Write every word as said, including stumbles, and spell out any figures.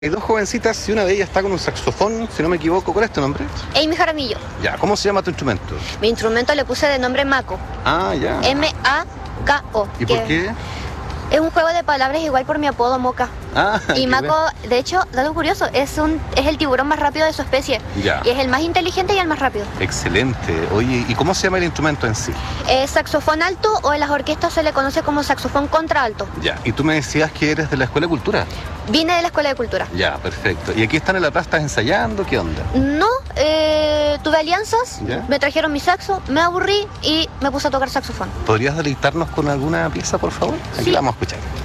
Hay dos jovencitas y una de ellas está con un saxofón, si no me equivoco. ¿Cuál es tu nombre? Amy Jaramillo. Ya, ¿cómo se llama tu instrumento? Mi instrumento le puse de nombre Mako. Ah, ya. M A K O. ¿Y por qué? Es un juego de palabras igual por mi apodo Moca. Ah, y Mako, de hecho, dato curioso, es un es el tiburón más rápido de su especie. Ya. Y es el más inteligente y el más rápido. Excelente. Oye, ¿y cómo se llama el instrumento en sí? Es saxofón alto, o en las orquestas se le conoce como saxofón contralto. Ya. Y tú me decías que eres de la Escuela de Cultura. Vine de la Escuela de Cultura. Ya, perfecto. ¿Y aquí están en la plaza, estás ensayando? ¿Qué onda? No, eh, tuve alianzas, ¿Ya? me trajeron mi saxo, me aburrí y me puse a tocar saxofón. ¿Podrías deleitarnos con alguna pieza, por favor? Aquí Sí. la vamos a escuchar.